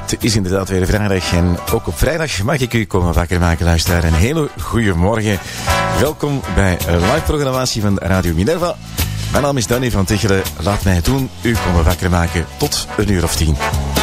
Het is inderdaad weer vrijdag en ook op vrijdag mag ik u komen wakker maken, luisteraar. Een hele goede morgen. Welkom bij live programmatie van Radio Minerva. Mijn naam is Danny van Tichelen. Laat mij het doen, u komen wakker maken tot 1:10.